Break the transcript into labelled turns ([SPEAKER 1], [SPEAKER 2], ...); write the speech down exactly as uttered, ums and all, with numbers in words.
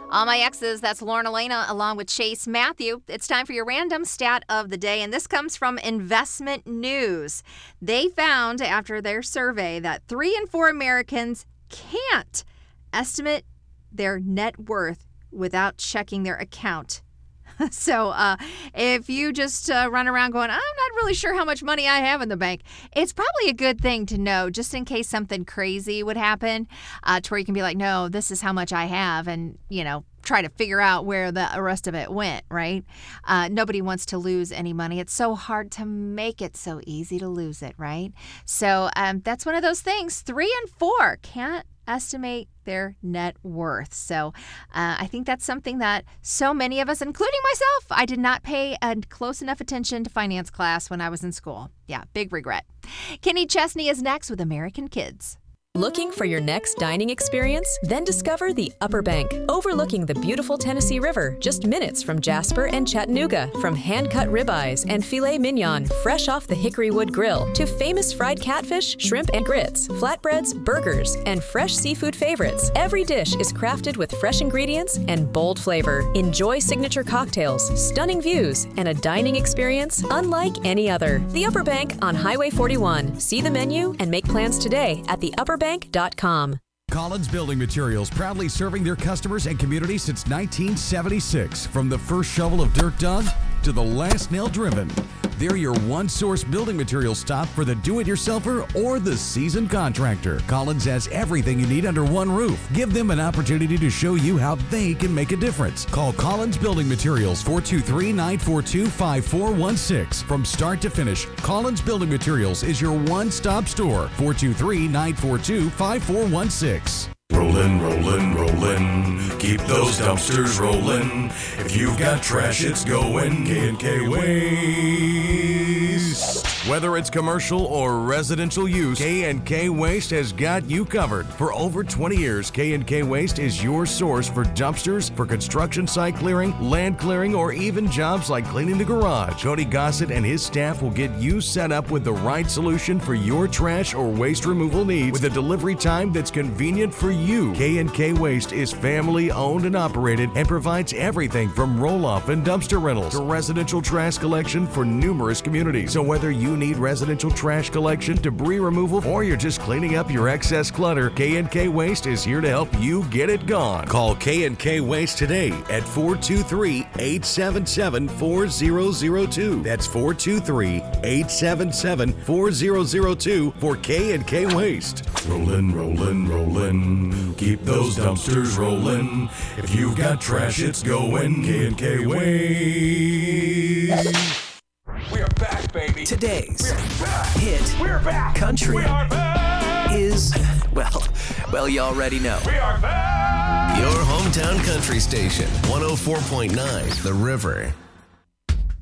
[SPEAKER 1] All my exes, that's Lauren Elena along with Chase Matthew. It's time for your random stat of the day, and this comes from Investment News. They found after their survey that three in four Americans can't estimate their net worth without checking their account. So uh, if you just uh, run around going, I'm not really sure how much money I have in the bank, it's probably a good thing to know just in case something crazy would happen uh, to where you can be like, no, this is how much I have, and, you know, try to figure out where the rest of it went, right? Uh, nobody wants to lose any money. It's so hard to make it so easy to lose it, right? So um, that's one of those things. Three and four can't estimate their net worth. So uh, I think that's something that so many of us, including myself, I did not pay a close enough attention to finance class when I was in school. Yeah, big regret. Kenny Chesney is next with American Kids.
[SPEAKER 2] Looking for your next dining experience? Then discover the Upper Bank, overlooking the beautiful Tennessee River, just minutes from Jasper and Chattanooga. From hand-cut ribeyes and filet mignon, fresh off the hickory wood grill, to famous fried catfish, shrimp and grits, flatbreads, burgers, and fresh seafood favorites. Every dish is crafted with fresh ingredients and bold flavor. Enjoy signature cocktails, stunning views, and a dining experience unlike any other. The Upper Bank on Highway forty-one. See the menu and make plans today at the upper bank dot com.
[SPEAKER 3] Collins Building Materials, proudly serving their customers and community since nineteen seventy-six. From the first shovel of dirt dug to the last nail driven, they're your one-source building materials stop for the do-it-yourselfer or the seasoned contractor. Collins has everything you need under one roof. Give them an opportunity to show you how they can make a difference. Call Collins Building Materials, four two three, nine four two, five four one six. From start to finish, Collins Building Materials is your one-stop store. four two three, nine four two, five four one six.
[SPEAKER 4] Rollin', rollin', rollin', keep those dumpsters rollin'. If you've got trash, it's going K and K Waste.
[SPEAKER 3] Whether it's commercial or residential use, K and K Waste has got you covered. For over twenty years, K and K Waste is your source for dumpsters, for construction site clearing, land clearing, or even jobs like cleaning the garage. Cody Gossett and his staff will get you set up with the right solution for your trash or waste removal needs with a delivery time that's convenient for you. K and K Waste is family owned and operated and provides everything from roll-off and dumpster rentals to residential trash collection for numerous communities. So whether you need residential trash collection, debris removal, or you're just cleaning up your excess clutter, K and K Waste is here to help you get it gone. Call K and K Waste today at four two three, eight seven seven, four zero zero two. That's four two three, eight seven seven, four zero zero two for K and K Waste.
[SPEAKER 4] Rollin', rollin', rollin', keep those dumpsters rollin'. If you've got trash, it's going K and K Waste.
[SPEAKER 5] We are back, baby.
[SPEAKER 6] Today's
[SPEAKER 5] We're back.
[SPEAKER 6] hit
[SPEAKER 5] We're back.
[SPEAKER 6] country
[SPEAKER 5] We are back.
[SPEAKER 6] is, well, well, you already know.
[SPEAKER 5] We are back.
[SPEAKER 7] Your hometown country station, one oh four point nine The River.